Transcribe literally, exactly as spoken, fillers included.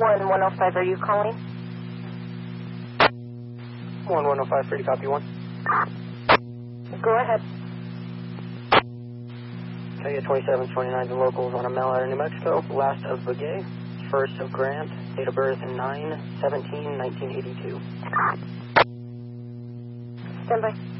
one one oh five, are you calling? one one oh five, free to copy one. Go ahead. Okay, twenty-seven twenty-nine, the locals on a mail out of New Mexico, last of Begay, first of Grant, date of birth nine seventeen nineteen eighty-two. Stand by.